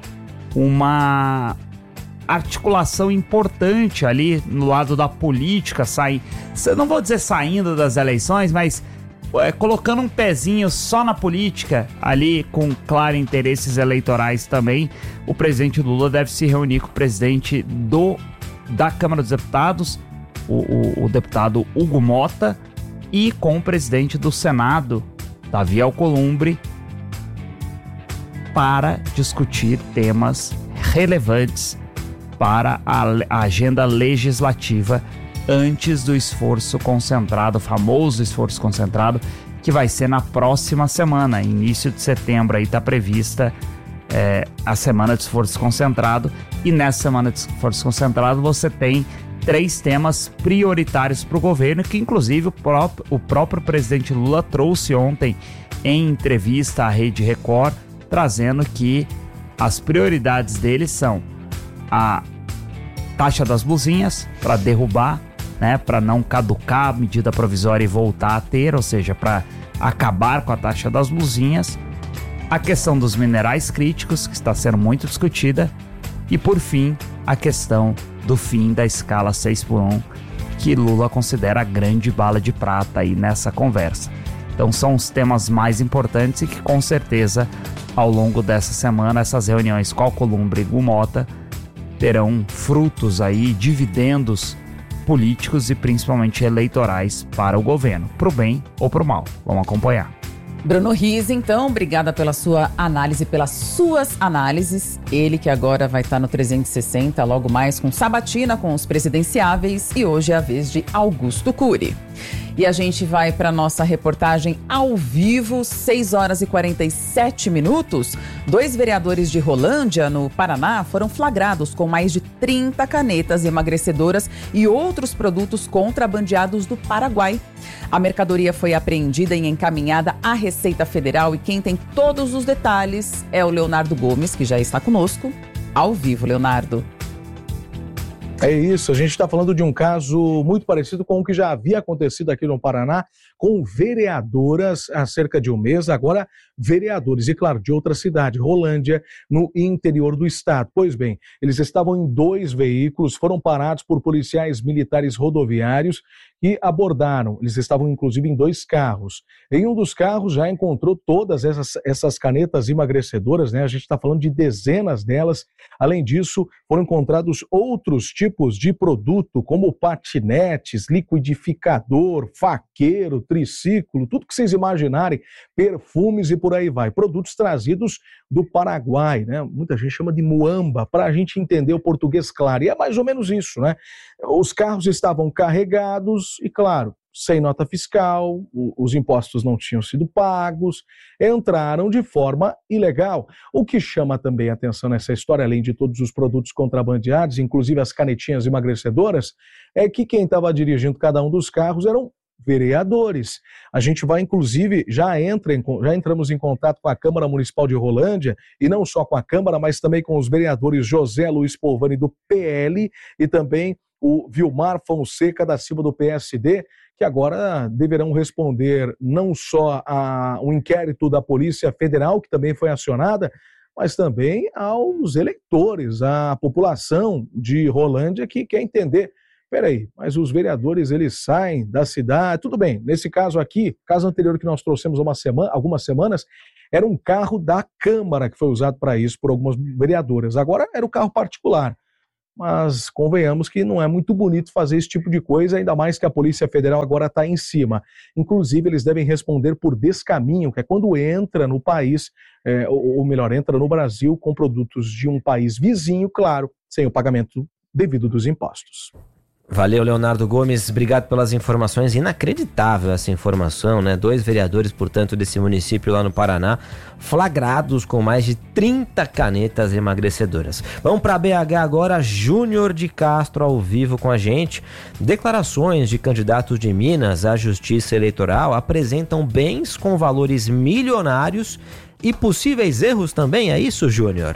uma articulação importante ali no lado da política, sai, não vou dizer saindo das eleições, mas é, colocando um pezinho só na política, ali com claro interesses eleitorais também. O presidente Lula deve se reunir com o presidente do, da Câmara dos Deputados, o, o, o deputado Hugo Mota, e com o presidente do Senado, Davi Alcolumbre, para discutir temas relevantes para a, a agenda legislativa antes do esforço concentrado, o famoso esforço concentrado, que vai ser na próxima semana, início de setembro. Aí está prevista é, a semana de esforço concentrado, e nessa semana de esforço concentrado você tem três temas prioritários para o governo, que inclusive o próprio, o próprio presidente Lula trouxe ontem em entrevista à Rede Record, trazendo que as prioridades dele são a taxa das blusinhas, para derrubar, né, para não caducar a medida provisória e voltar a ter, ou seja, para acabar com a taxa das blusinhas, a questão dos minerais críticos, que está sendo muito discutida, e por fim, a questão do fim da escala seis por um, que Lula considera a grande bala de prata aí nessa conversa. Então são os temas mais importantes e que com certeza ao longo dessa semana essas reuniões com Alcolumbre e Hugo Mota terão frutos aí, dividendos políticos e principalmente eleitorais para o governo, pro bem ou pro mal. Vamos acompanhar. Bruno Rizzi, então, obrigada pela sua análise, pelas suas análises. Ele que agora vai estar no trezentos e sessenta, logo mais com sabatina com os presidenciáveis, e hoje é a vez de Augusto Cury. E a gente vai para nossa reportagem ao vivo, seis horas e quarenta e sete minutos. Dois vereadores de Rolândia, no Paraná, foram flagrados com mais de trinta canetas emagrecedoras e outros produtos contrabandeados do Paraguai. A mercadoria foi apreendida e encaminhada à Receita Federal, e quem tem todos os detalhes é o Leonardo Gomes, que já está conosco ao vivo. Leonardo. É isso, a gente está falando de um caso muito parecido com o que já havia acontecido aqui no Paraná, com vereadoras há cerca de um mês, agora vereadores, e claro, de outra cidade, Rolândia, no interior do estado. Pois bem, eles estavam em dois veículos, foram parados por policiais militares rodoviários que abordaram. Eles estavam, inclusive, em dois carros. Em um dos carros já encontrou todas essas, essas canetas emagrecedoras, né? A gente está falando de dezenas delas. Além disso, foram encontrados outros tipos de produto, como patinetes, liquidificador, faqueiro, triciclo, tudo que vocês imaginarem, perfumes e por aí vai. Produtos trazidos do Paraguai, né? Muita gente chama de muamba, para a gente entender o português claro. E é mais ou menos isso, né? Os carros estavam carregados e, claro, sem nota fiscal, os impostos não tinham sido pagos, entraram de forma ilegal. O que chama também a atenção nessa história, além de todos os produtos contrabandeados, inclusive as canetinhas emagrecedoras, é que quem estava dirigindo cada um dos carros eram vereadores. A gente vai, inclusive, já, entra em, já entramos em contato com a Câmara Municipal de Rolândia, e não só com a Câmara, mas também com os vereadores José Luiz Polvani, do P L, e também o Vilmar Fonseca, da Silva, do P S D, que agora deverão responder não só ao inquérito da Polícia Federal, que também foi acionada, mas também aos eleitores, à população de Rolândia que quer entender. Peraí, mas os vereadores, eles saem da cidade, tudo bem, nesse caso aqui, caso anterior que nós trouxemos uma semana, algumas semanas, era um carro da Câmara que foi usado para isso por algumas vereadoras, agora era o carro particular, mas convenhamos que não é muito bonito fazer esse tipo de coisa, ainda mais que a Polícia Federal agora está em cima. Inclusive, eles devem responder por descaminho, que é quando entra no país, é, ou, ou melhor, entra no Brasil com produtos de um país vizinho, claro, sem o pagamento devido dos impostos. Valeu, Leonardo Gomes, obrigado pelas informações. Inacreditável essa informação, né? Dois vereadores, portanto, desse município lá no Paraná, flagrados com mais de trinta canetas emagrecedoras. Vamos para B H agora, Júnior de Castro ao vivo com a gente. Declarações de candidatos de Minas à Justiça Eleitoral apresentam bens com valores milionários e possíveis erros também, é isso, Júnior?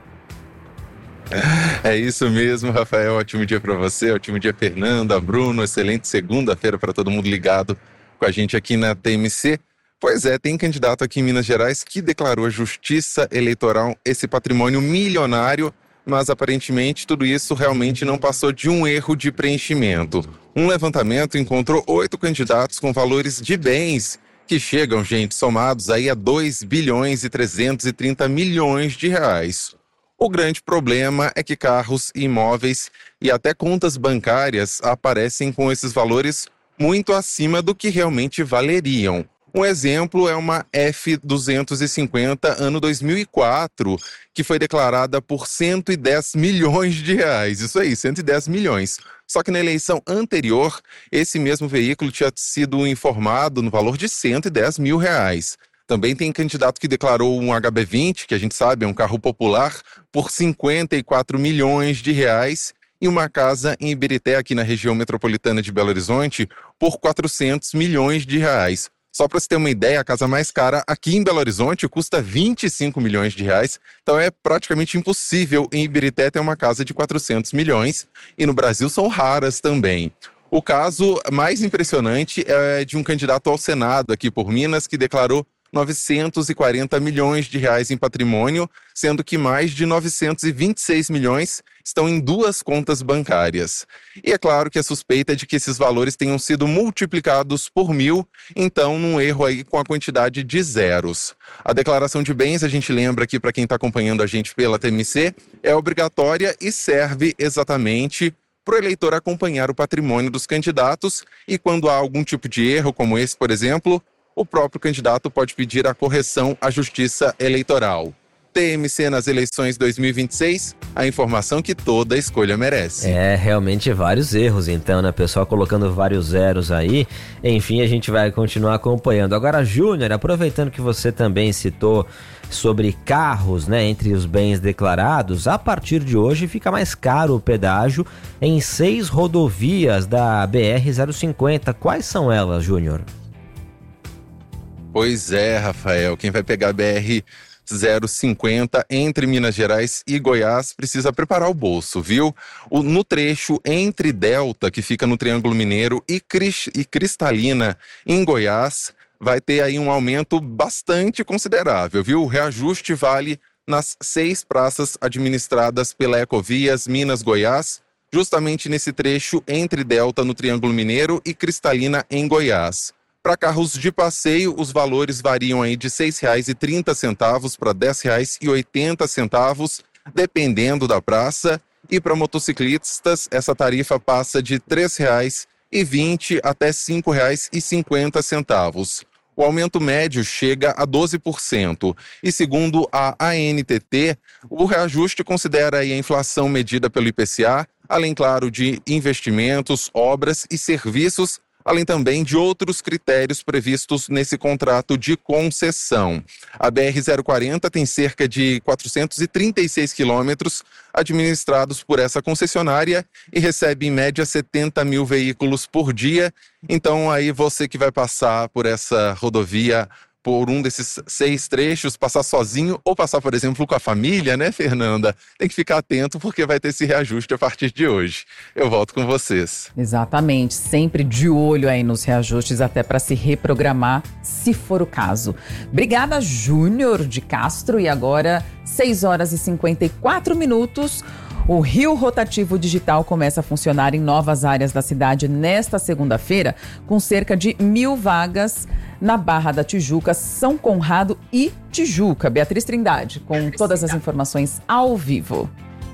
É isso mesmo, Rafael, ótimo dia para você, ótimo dia, Fernanda, Bruno, excelente segunda-feira para todo mundo ligado com a gente aqui na T M C. Pois é, tem candidato aqui em Minas Gerais que declarou à Justiça Eleitoral esse patrimônio milionário, mas aparentemente tudo isso realmente não passou de um erro de preenchimento. Um levantamento encontrou oito candidatos com valores de bens que chegam, gente, somados aí a dois bilhões e trezentos e trinta milhões de reais. O grande problema é que carros, imóveis e até contas bancárias aparecem com esses valores muito acima do que realmente valeriam. Um exemplo é uma F duzentos e cinquenta ano dois mil e quatro, que foi declarada por cento e dez milhões de reais. Isso aí, cento e dez milhões. Só que na eleição anterior, esse mesmo veículo tinha sido informado no valor de cento e dez mil reais. Também tem candidato que declarou um H B vinte, que a gente sabe é um carro popular, por cinquenta e quatro milhões de reais e uma casa em Ibirité, aqui na região metropolitana de Belo Horizonte, por quatrocentos milhões de reais. Só para você ter uma ideia, a casa mais cara aqui em Belo Horizonte custa vinte e cinco milhões de reais, então é praticamente impossível em Ibirité ter uma casa de quatrocentos milhões, e no Brasil são raras também. O caso mais impressionante é de um candidato ao Senado aqui por Minas, que declarou novecentos e quarenta milhões de reais em patrimônio, sendo que mais de novecentos e vinte e seis milhões estão em duas contas bancárias. E é claro que a suspeita é de que esses valores tenham sido multiplicados por mil, então num erro aí com a quantidade de zeros. A declaração de bens, a gente lembra aqui para quem está acompanhando a gente pela T M C, é obrigatória e serve exatamente para o eleitor acompanhar o patrimônio dos candidatos, e quando há algum tipo de erro, como esse, por exemplo, o próprio candidato pode pedir a correção à Justiça Eleitoral. T M C nas eleições dois mil e vinte e seis, a informação que toda escolha merece. É, realmente vários erros então, né? Pessoal colocando vários zeros aí. Enfim, a gente vai continuar acompanhando. Agora, Júnior, aproveitando que você também citou sobre carros, né? Entre os bens declarados, a partir de hoje fica mais caro o pedágio em seis rodovias da B R zero cinquenta. Quais são elas, Júnior? Pois é, Rafael, quem vai pegar a B R zero cinquenta entre Minas Gerais e Goiás precisa preparar o bolso, viu? O, no trecho entre Delta, que fica no Triângulo Mineiro, e, Cris, e Cristalina, em Goiás, vai ter aí um aumento bastante considerável, viu? O reajuste vale nas seis praças administradas pela Ecovias Minas Goiás, justamente nesse trecho entre Delta, no Triângulo Mineiro, e Cristalina, em Goiás. Para carros de passeio, os valores variam aí de seis reais e trinta centavos para dez reais e oitenta centavos, dependendo da praça. E para motociclistas, essa tarifa passa de três reais e vinte centavos até cinco reais e cinquenta centavos. O aumento médio chega a doze por cento. E segundo a A N T T, o reajuste considera aí a inflação medida pelo I P C A, além, claro, de investimentos, obras e serviços, além também de outros critérios previstos nesse contrato de concessão. A B R zero quarenta tem cerca de quatrocentos e trinta e seis quilômetros administrados por essa concessionária e recebe em média setenta mil veículos por dia. Então aí você que vai passar por essa rodovia, por um desses seis trechos, passar sozinho ou passar, por exemplo, com a família, né, Fernanda? Tem que ficar atento porque vai ter esse reajuste a partir de hoje. Eu volto com vocês. Exatamente, sempre de olho aí nos reajustes, até para se reprogramar, se for o caso. Obrigada, Júnior de Castro. E agora, seis horas e cinquenta e quatro minutos. O Rio Rotativo Digital começa a funcionar em novas áreas da cidade nesta segunda-feira, com cerca de mil vagas na Barra da Tijuca, São Conrado e Tijuca. Beatriz Trindade, com todas as informações ao vivo.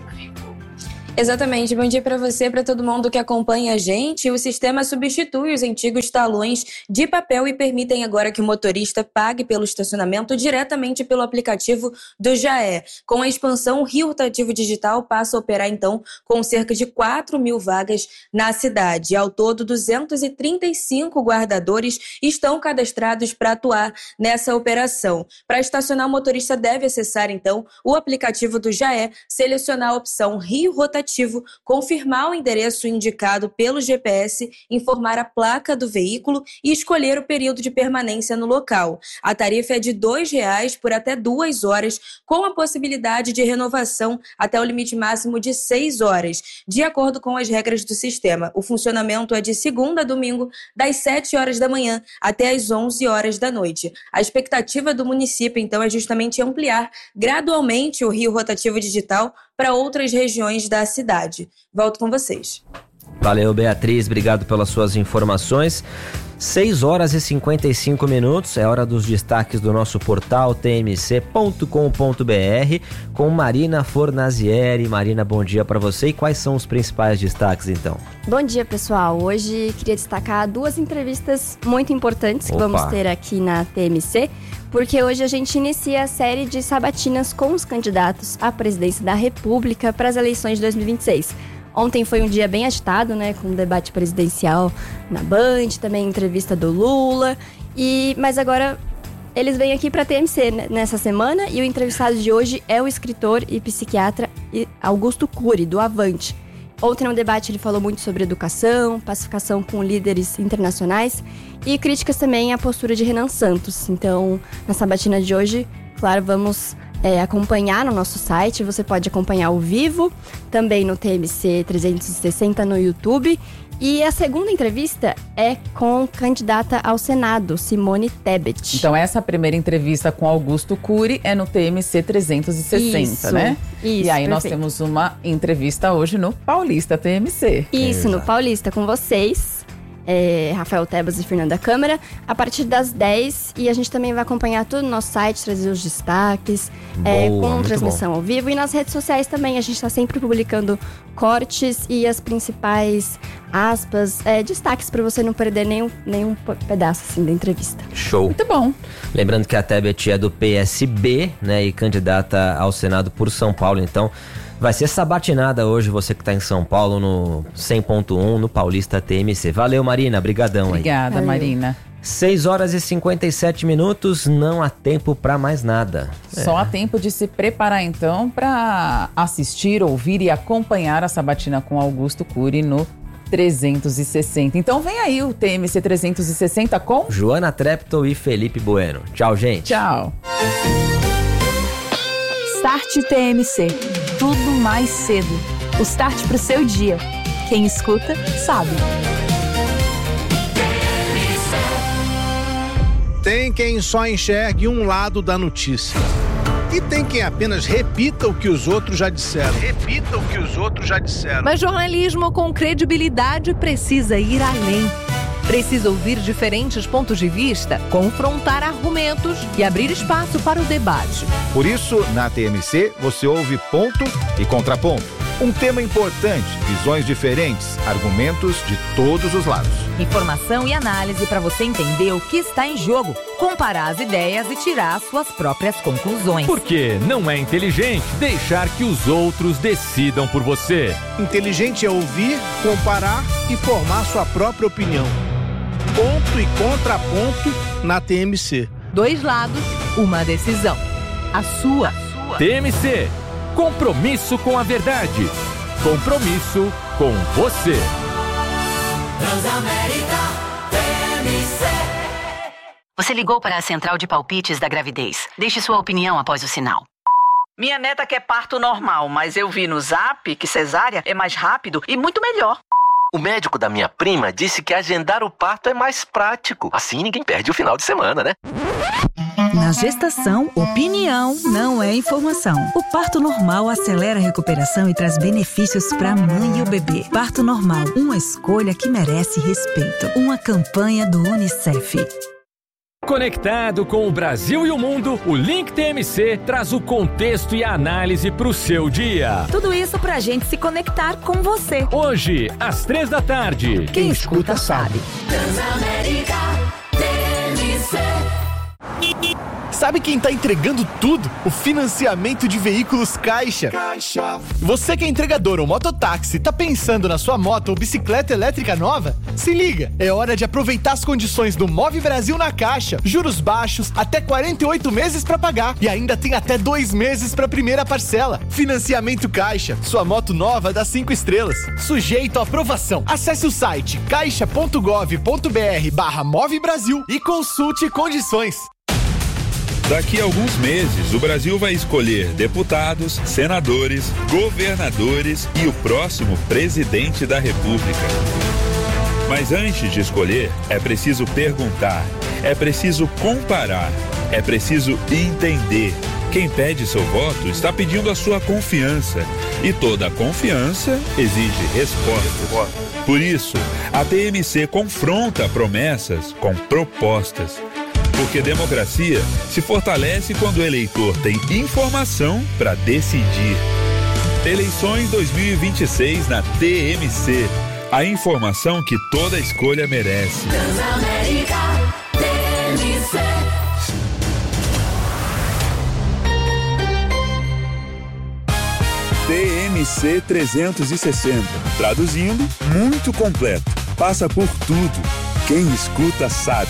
Exatamente, bom dia para você, para todo mundo que acompanha a gente. O sistema substitui os antigos talões de papel e permitem agora que o motorista pague pelo estacionamento diretamente pelo aplicativo do Jaé. Com a expansão, o Rio Rotativo Digital passa a operar então com cerca de quatro mil vagas na cidade. Ao todo, duzentos e trinta e cinco guardadores estão cadastrados para atuar nessa operação. Para estacionar, o motorista deve acessar então o aplicativo do Jaé, selecionar a opção Rio Rotativo, confirmar o endereço indicado pelo G P S, informar a placa do veículo e escolher o período de permanência no local. A tarifa é de dois reais por até duas horas, com a possibilidade de renovação até o limite máximo de seis horas, de acordo com as regras do sistema. O funcionamento é de segunda a domingo, das sete horas da manhã até as onze horas da noite. A expectativa do município, então, é justamente ampliar gradualmente o Rio Rotativo Digital para outras regiões da cidade. Volto com vocês. Valeu, Beatriz, obrigado pelas suas informações. seis horas e cinquenta e cinco minutos, é hora dos destaques do nosso portal t m c ponto com ponto b r com Marina Fornazieri. Marina, bom dia para você. E quais são os principais destaques, então? Bom dia, pessoal. Hoje queria destacar duas entrevistas muito importantes que Opa. vamos ter aqui na T M C, porque hoje a gente inicia a série de sabatinas com os candidatos à presidência da República para as eleições de dois mil e vinte e seis. Ontem foi um dia bem agitado, né, com o debate presidencial na Band, também entrevista do Lula, e, mas agora eles vêm aqui para a T M C nessa semana e o entrevistado de hoje é o escritor e psiquiatra Augusto Cury, do Avante. Ontem no debate ele falou muito sobre educação, pacificação com líderes internacionais e críticas também à postura de Renan Santos. Então, na sabatina de hoje, claro, vamos é, acompanhar no nosso site. Você pode acompanhar ao vivo, também no T M C trezentos e sessenta no YouTube. E a segunda entrevista é com candidata ao Senado, Simone Tebet. Então essa primeira entrevista com Augusto Cury é no T M C trezentos e sessenta, isso, né? Isso, e aí perfeito. Nós temos uma entrevista hoje no Paulista T M C. Isso, Exato. No Paulista com vocês, é, Rafael Tebas e Fernanda Câmara, a partir das dez. E a gente também vai acompanhar tudo no nosso site, trazer os destaques, Boa, é, com transmissão bom. ao vivo. E nas redes sociais também, a gente está sempre publicando cortes e as principais aspas, é, destaques para você não perder nenhum, nenhum pedaço assim da entrevista. Show. Muito bom. Lembrando que a Tebet é do P S B, né, e candidata ao Senado por São Paulo, então vai ser sabatinada hoje, você que está em São Paulo, no cem ponto um, no Paulista T M C. Valeu, Marina, brigadão aí. Obrigada, Valeu. Marina. seis horas e cinquenta e sete minutos, não há tempo para mais nada. Só é. há tempo de se preparar então para assistir, ouvir e acompanhar a sabatina com Augusto Cury no trezentos e sessenta. Então vem aí o T M C trezentos e sessenta com Joana Treptow e Felipe Bueno. Tchau, gente. Tchau. Start T M C. Tudo mais cedo. O start pro seu dia. Quem escuta, sabe. Tem quem só enxergue um lado da notícia. E tem quem apenas repita o que os outros já disseram. Repita o que os outros já disseram. Mas jornalismo com credibilidade precisa ir além. Precisa ouvir diferentes pontos de vista, confrontar argumentos e abrir espaço para o debate. Por isso, na T M C, você ouve ponto e contraponto. Um tema importante, visões diferentes, argumentos de todos os lados. Informação e análise para você entender o que está em jogo, comparar as ideias e tirar suas próprias conclusões. Porque não é inteligente deixar que os outros decidam por você. Inteligente é ouvir, comparar e formar sua própria opinião. Ponto e contraponto na T M C. Dois lados, uma decisão. A sua. A sua. T M C. Compromisso com a verdade. Compromisso com você. Transamérica T M C. Você ligou para a central de palpites da gravidez. Deixe sua opinião após o sinal. Minha neta quer parto normal, mas eu vi no Zap que cesárea é mais rápido e muito melhor. O médico da minha prima disse que agendar o parto é mais prático. Assim ninguém perde o final de semana, né? Na gestação, opinião não é informação. O parto normal acelera a recuperação e traz benefícios para a mãe e o bebê. Parto normal, uma escolha que merece respeito. Uma campanha do Unicef. Conectado com o Brasil e o mundo, o Link T M C traz o contexto e a análise para o seu dia. Tudo isso pra gente se conectar com você. Hoje, às três da tarde. Quem escuta sabe. Transamérica T M C. Sabe quem tá entregando tudo? O financiamento de veículos Caixa. Caixa. Você que é entregador ou mototáxi, tá pensando na sua moto ou bicicleta elétrica nova? Se liga, é hora de aproveitar as condições do Move Brasil na Caixa. Juros baixos, até quarenta e oito meses pra pagar e ainda tem até dois meses pra primeira parcela. Financiamento Caixa, sua moto nova dá cinco estrelas. Sujeito à aprovação. Acesse o site caixa ponto gov ponto br barra Move Brasil e consulte condições. Daqui a alguns meses, o Brasil vai escolher deputados, senadores, governadores e o próximo presidente da República. Mas antes de escolher, é preciso perguntar, é preciso comparar, é preciso entender. Quem pede seu voto está pedindo a sua confiança. E toda confiança exige respostas. Por isso, a T M C confronta promessas com propostas. Porque democracia se fortalece quando o eleitor tem informação para decidir. Eleições dois mil e vinte e seis na T M C. A informação que toda escolha merece. Transamérica T M C. T M C trezentos e sessenta. Traduzindo, muito completo. Passa por tudo. Quem escuta sabe.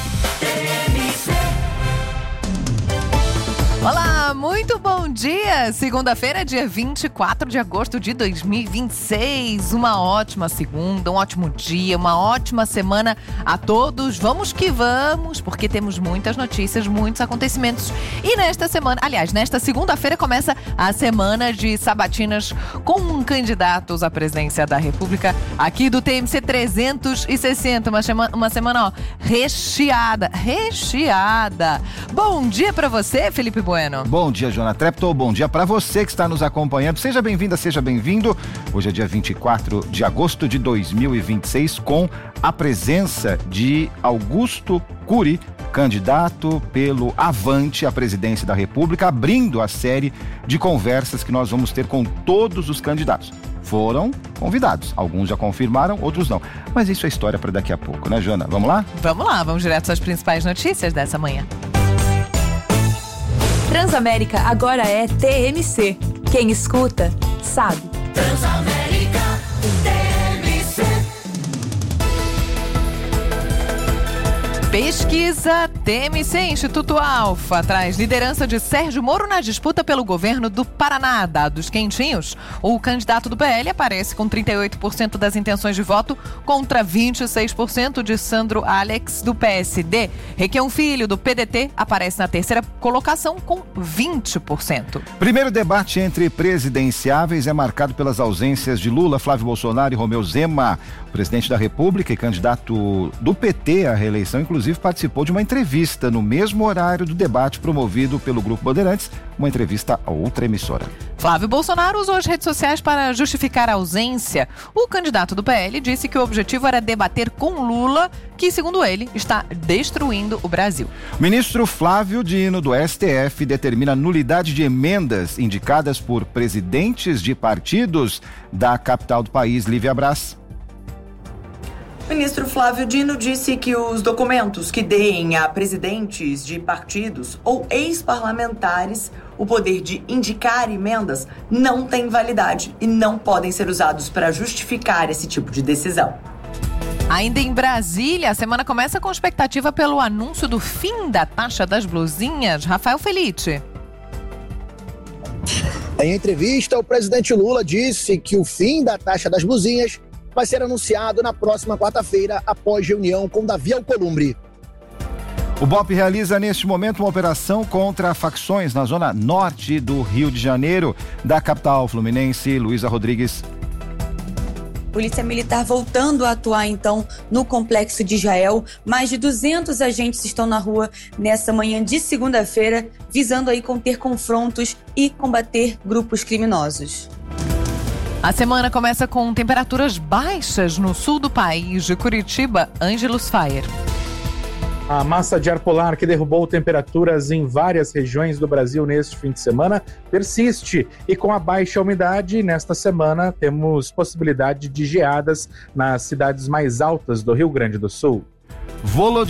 Olá, muito bom dia! Segunda-feira, dia vinte e quatro de agosto de dois mil e vinte e seis. Uma ótima segunda, um ótimo dia, uma ótima semana a todos. Vamos que vamos, porque temos muitas notícias, muitos acontecimentos. E nesta semana, aliás, nesta segunda-feira começa a semana de sabatinas com candidatos à presidência da República aqui do T M C trezentos e sessenta. Uma semana, uma semana ó, recheada, recheada. Bom dia pra você, Felipe Bueno. Bom dia, Joana Treptow. Bom dia para você que está nos acompanhando. Seja bem-vinda, seja bem-vindo. Hoje é dia vinte e quatro de agosto de dois mil e vinte e seis, com a presença de Augusto Cury, candidato pelo Avante à presidência da República, abrindo a série de conversas que nós vamos ter com todos os candidatos. Foram convidados. Alguns já confirmaram, outros não. Mas isso é história para daqui a pouco, né, Joana? Vamos lá? Vamos lá, vamos direto às principais notícias dessa manhã. Transamérica agora é T M C. Quem escuta, sabe. Transamérica T M C. Pesquisa T M C Instituto Alfa traz liderança de Sérgio Moro na disputa pelo governo do Paraná. Dados quentinhos. O candidato do P L aparece com trinta e oito por cento das intenções de voto contra vinte e seis por cento de Sandro Alex do P S D. Requião Filho do P D T aparece na terceira colocação com vinte por cento. Primeiro debate entre presidenciáveis é marcado pelas ausências de Lula, Flávio Bolsonaro e Romeu Zema. O presidente da República e candidato do P T à reeleição, inclusive, inclusive, participou de uma entrevista no mesmo horário do debate promovido pelo Grupo Bandeirantes, uma entrevista a outra emissora. Flávio Bolsonaro usou as redes sociais para justificar a ausência. O candidato do P L disse que o objetivo era debater com Lula, que, segundo ele, está destruindo o Brasil. O ministro Flávio Dino, do S T F, determina a nulidade de emendas indicadas por presidentes de partidos da capital do país. Lívia Braz. O ministro Flávio Dino disse que os documentos que deem a presidentes de partidos ou ex-parlamentares o poder de indicar emendas não têm validade e não podem ser usados para justificar esse tipo de decisão. Ainda em Brasília, a semana começa com expectativa pelo anúncio do fim da taxa das blusinhas. Rafael Felice. Em entrevista, o presidente Lula disse que o fim da taxa das blusinhas vai ser anunciado na próxima quarta-feira, após reunião com Davi Alcolumbre. O B O P realiza neste momento uma operação contra facções na zona norte do Rio de Janeiro, da capital fluminense. Luísa Rodrigues. Polícia Militar voltando a atuar, então, no Complexo de Israel. Mais de duzentos agentes estão na rua nessa manhã de segunda-feira, visando aí conter confrontos e combater grupos criminosos. A semana começa com temperaturas baixas no sul do país. De Curitiba, Ângelos Fayer. A massa de ar polar que derrubou temperaturas em várias regiões do Brasil neste fim de semana persiste. E com a baixa umidade, nesta semana temos possibilidade de geadas nas cidades mais altas do Rio Grande do Sul. Volodymyr